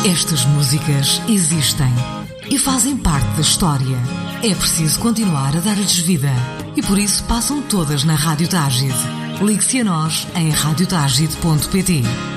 Estas músicas existem e fazem parte da história. É preciso continuar a dar-lhes vida e por isso passam todas na Rádio Tágide. Ligue-se a nós em radiotágide.pt.